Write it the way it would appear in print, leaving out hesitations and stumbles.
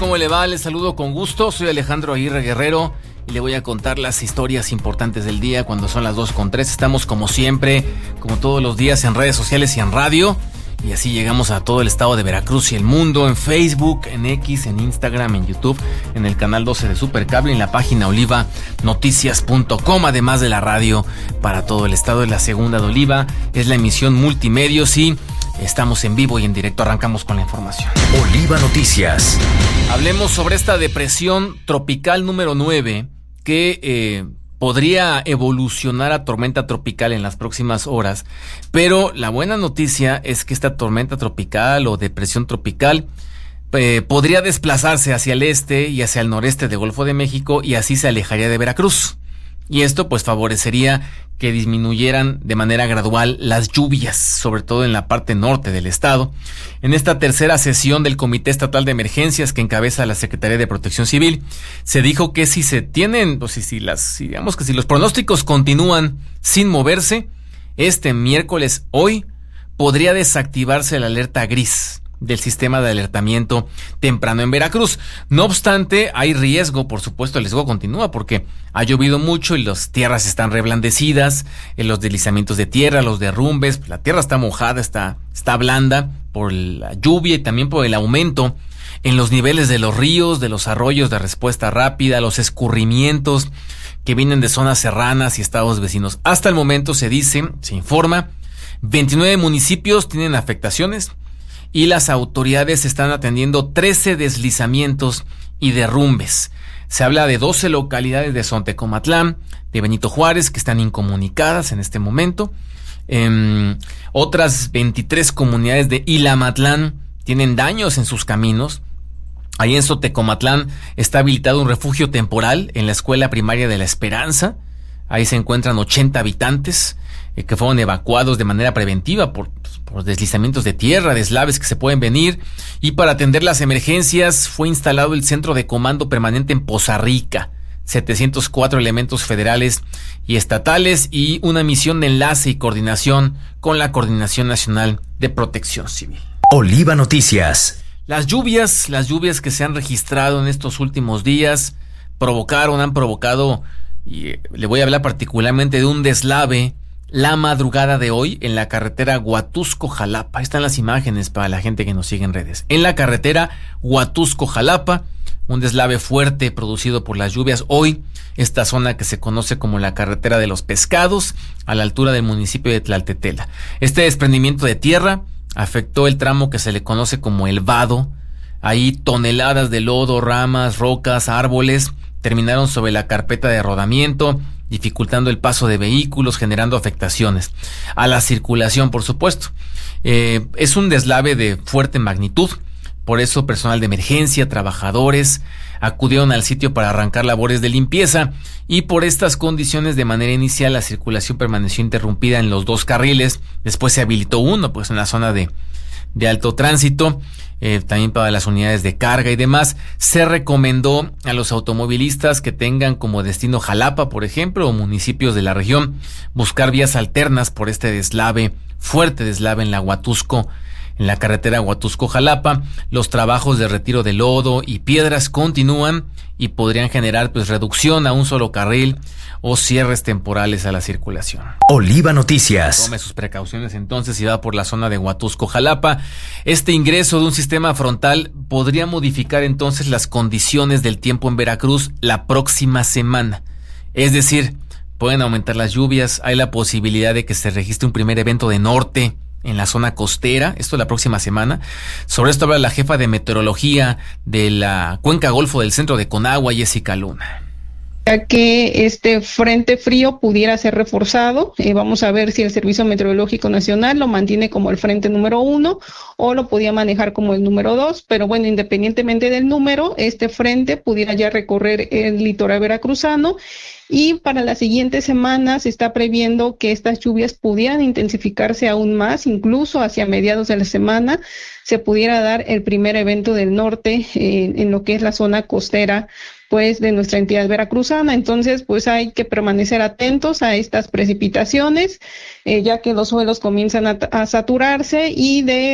¿Cómo le va? Les saludo con gusto. Soy Alejandro Aguirre Guerrero y le voy a contar las historias importantes del día cuando son las 2:03. Estamos como siempre, como todos los días, en redes sociales y en radio. Y así llegamos a todo el estado de Veracruz y el mundo, en Facebook, en X, en Instagram, en YouTube, en el canal 12 de Supercable, en la página olivanoticias.com, además de la radio para todo el estado. Es la segunda de Oliva, es la emisión Multimedios y estamos en vivo y en directo. Arrancamos con la información. Oliva Noticias. Hablemos sobre esta depresión tropical número 9 que podría evolucionar a tormenta tropical en las próximas horas, pero la buena noticia es que esta tormenta tropical o depresión tropical podría desplazarse hacia el este y hacia el noreste del Golfo de México y así se alejaría de Veracruz. Y esto pues favorecería que disminuyeran de manera gradual las lluvias, sobre todo en la parte norte del estado. En esta tercera sesión del Comité Estatal de Emergencias que encabeza la Secretaría de Protección Civil, se dijo que si se tienen, pues si los pronósticos continúan sin moverse, este miércoles, hoy, podría desactivarse la alerta gris del sistema de alertamiento temprano en Veracruz. No obstante, hay riesgo, por supuesto, el riesgo continúa porque ha llovido mucho y las tierras están reblandecidas, los deslizamientos de tierra, los derrumbes, la tierra está mojada, está blanda por la lluvia y también por el aumento en los niveles de los ríos, de los arroyos de respuesta rápida, los escurrimientos que vienen de zonas serranas y estados vecinos. Hasta el momento se informa, 29 municipios tienen afectaciones y las autoridades están atendiendo 13 deslizamientos y derrumbes. Se habla de 12 localidades de Sontecomatlán, de Benito Juárez, que están incomunicadas en este momento. Otras 23 comunidades de Ilamatlán tienen daños en sus caminos. Ahí en Sontecomatlán está habilitado un refugio temporal en la escuela primaria de La Esperanza. Ahí se encuentran 80 habitantes que fueron evacuados de manera preventiva por deslizamientos de tierra, deslaves que se pueden venir. Y para atender las emergencias fue instalado el Centro de Comando Permanente en Poza Rica, 704 elementos federales y estatales y una misión de enlace y coordinación con la Coordinación Nacional de Protección Civil. Oliva Noticias. Las lluvias que se han registrado en estos últimos días han provocado, y le voy a hablar particularmente de un deslave la madrugada de hoy en la carretera Huatusco-Jalapa. Ahí están las imágenes para la gente que nos sigue en redes. En la carretera Huatusco-Jalapa, un deslave fuerte producido por las lluvias. Hoy, esta zona que se conoce como la carretera de los Pescados, a la altura del municipio de Tlaltetela. Este desprendimiento de tierra afectó el tramo que se le conoce como el Vado. Ahí toneladas de lodo, ramas, rocas, árboles terminaron sobre la carpeta de rodamiento, dificultando el paso de vehículos, generando afectaciones a la circulación, por supuesto. Es un deslave de fuerte magnitud, por eso personal de emergencia, trabajadores, acudieron al sitio para arrancar labores de limpieza y por estas condiciones de manera inicial la circulación permaneció interrumpida en los 2 carriles, después se habilitó uno, pues en la zona de alto tránsito, también para las unidades de carga y demás. Se recomendó a los automovilistas que tengan como destino Jalapa, por ejemplo, o municipios de la región, buscar vías alternas por este fuerte deslave en la carretera Huatusco-Jalapa. Los trabajos de retiro de lodo y piedras continúan y podrían generar reducción a un solo carril o cierres temporales a la circulación. Oliva Noticias. Tome sus precauciones entonces si va por la zona de Huatusco-Jalapa. Este ingreso de un sistema frontal podría modificar entonces las condiciones del tiempo en Veracruz la próxima semana. Es decir, pueden aumentar las lluvias, hay la posibilidad de que se registre un primer evento de norte en la zona costera, esto la próxima semana. Sobre esto habla la jefa de meteorología de la Cuenca Golfo del Centro de Conagua, Jessica Luna. Ya que este frente frío pudiera ser reforzado, vamos a ver si el Servicio Meteorológico Nacional lo mantiene como el frente número 1 o lo podía manejar como el número 2, pero bueno, independientemente del número, este frente pudiera ya recorrer el litoral veracruzano y para la siguiente semana se está previendo que estas lluvias pudieran intensificarse aún más, incluso hacia mediados de la semana se pudiera dar el primer evento del norte en lo que es la zona costera pues de nuestra entidad veracruzana. Entonces pues hay que permanecer atentos a estas precipitaciones ya que los suelos comienzan a saturarse y de